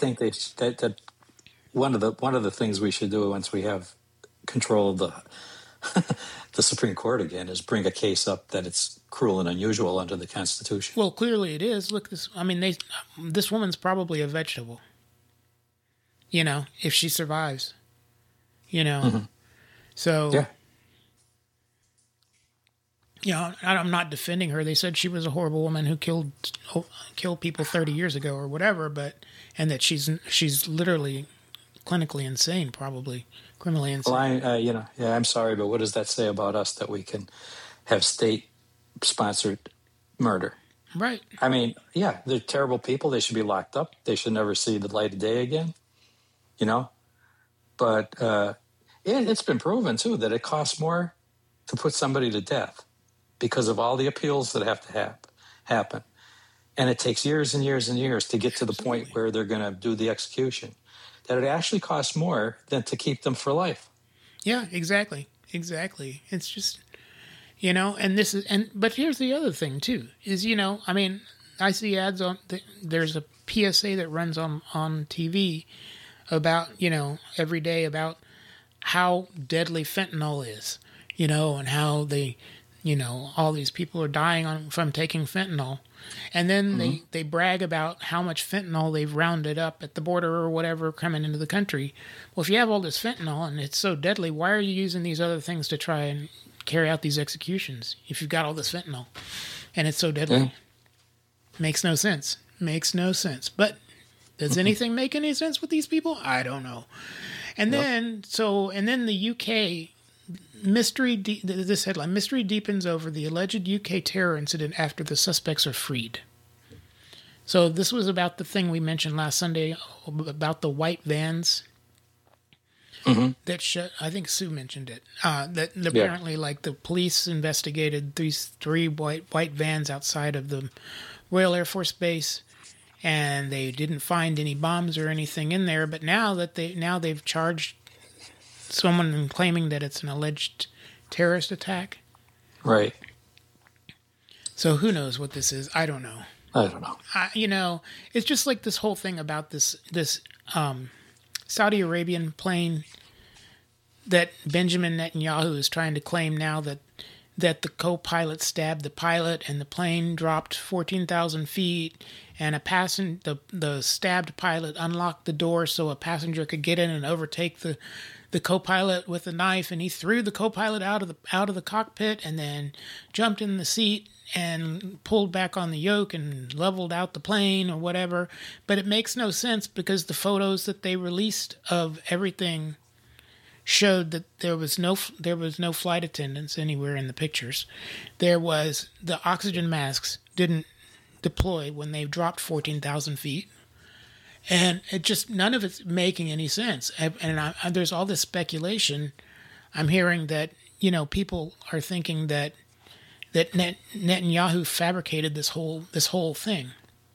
think that one of the things we should do once we have control of the Supreme Court again is bring a case up that it's cruel and unusual under the Constitution. Well, clearly it is. Look, this woman's probably a vegetable. If she survives. Mm-hmm. So. Yeah. I'm not defending her. They said she was a horrible woman who killed people 30 years ago or whatever, and that she's literally clinically insane, probably criminally insane. Well, I'm sorry, but what does that say about us that we can have state-sponsored murder? Right. I mean, yeah, they're terrible people. They should be locked up. They should never see the light of day again. But it's been proven too that it costs more to put somebody to death because of all the appeals that have to happen, and it takes years and years and years to get to the point where they're going to do the execution. That it actually costs more than to keep them for life. Yeah, exactly. It's just, but here's the other thing too, is, I see ads there's a PSA that runs on TV about, every day about how deadly fentanyl is, and how they, all these people are dying from taking fentanyl. And then they brag about how much fentanyl they've rounded up at the border or whatever coming into the country. Well, if you have all this fentanyl and it's so deadly, why are you using these other things to try and carry out these executions if you've got all this fentanyl and it's so deadly? Yeah. Makes no sense. But does anything make any sense with these people? I don't know. And then the UK... This headline, mystery deepens over the alleged UK terror incident after the suspects are freed. So this was about the thing we mentioned last Sunday about the white vans. That I think Sue mentioned it. That apparently, like, the police investigated these 3 white vans outside of the Royal Air Force Base, and they didn't find any bombs or anything in there. But now they've charged someone claiming that it's an alleged terrorist attack. Right. So who knows what this is? I don't know. It's just like this whole thing about this Saudi Arabian plane that Benjamin Netanyahu is trying to claim now that the co-pilot stabbed the pilot and the plane dropped 14,000 feet and the stabbed pilot unlocked the door so a passenger could get in and overtake the co-pilot with a knife, and he threw the co-pilot out of the cockpit and then jumped in the seat and pulled back on the yoke and leveled out the plane or whatever. But it makes no sense because the photos that they released of everything showed that there was no flight attendants anywhere in the pictures. There was the oxygen masks didn't deploy when they dropped 14,000 feet. And it just, none of it's making any sense. And there's all this speculation. I'm hearing that, people are thinking that Netanyahu fabricated this whole thing.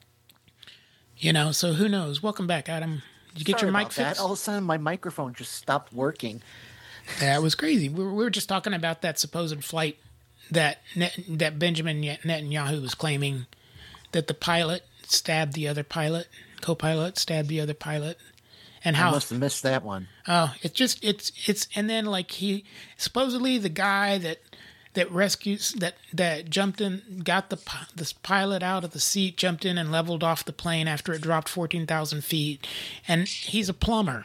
So who knows? Welcome back, Adam. Did you get your mic fixed? All of a sudden, my microphone just stopped working. That was crazy. We were just talking about that supposed flight that Benjamin Netanyahu was claiming that the pilot stabbed the other pilot. Co-pilot stabbed the other pilot, and how I must have missed that one. Oh, it's and then like he supposedly the guy that rescues that jumped in, got this pilot out of the seat, jumped in and leveled off the plane after it dropped 14,000 feet, and he's a plumber.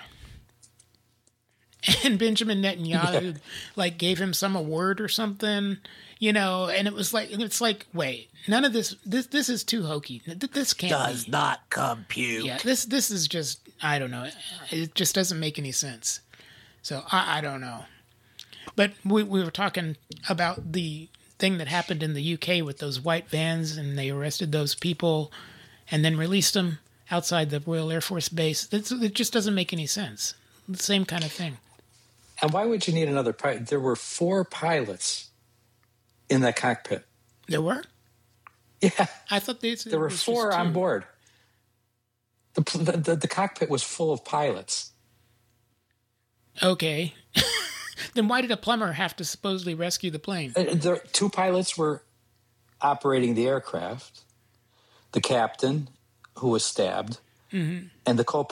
And Benjamin Netanyahu gave him some award or something, and it's like, wait, none of this is too hokey. This can't does not compute. Yeah, this is just, I don't know. It just doesn't make any sense. So I don't know. But we were talking about the thing that happened in the UK with those white vans, and they arrested those people and then released them outside the Royal Air Force Base. It just doesn't make any sense. The same kind of thing. And why would you need another pilot? There were 4 pilots in that cockpit. There were? Yeah. I thought there were 4 on board. The cockpit was full of pilots. Okay. Then why did a plumber have to supposedly rescue the plane? 2 pilots were operating the aircraft. The captain, who was stabbed, and the